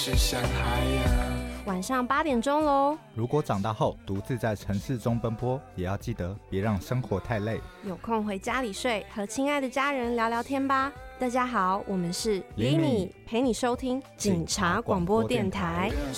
是想海洋。 晚上8点钟咯。 如果长大后独自在城市中奔波，也要记得别让生活太累。 有空回家里睡，和亲爱的家人聊聊天吧。大家好，我们是厘米，陪你收听警察广播电台。